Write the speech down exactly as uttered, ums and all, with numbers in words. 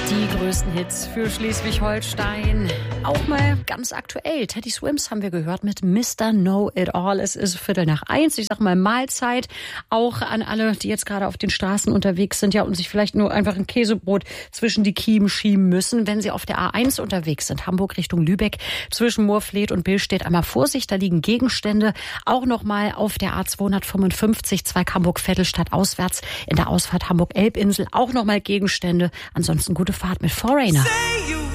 Die größten Hits für Schleswig-Holstein. Auch mal ganz aktuell. Teddy Swims haben wir gehört mit Mister Know-It-All. Es ist Viertel nach eins. Ich sag mal Mahlzeit. Auch an alle, die jetzt gerade auf den Straßen unterwegs sind, ja, und sich vielleicht nur einfach ein Käsebrot zwischen die Kiemen schieben müssen. Wenn sie auf der A eins unterwegs sind, Hamburg Richtung Lübeck, zwischen Moorfleet und Billstedt, einmal Vorsicht, da liegen Gegenstände. Auch nochmal auf der A zweihundertfünfundfünfzig, Zweig Hamburg-Vettelstadt auswärts, in der Ausfahrt Hamburg-Elbinsel, auch nochmal Gegenstände. Ansonsten gute Fahrt mit Foreigner.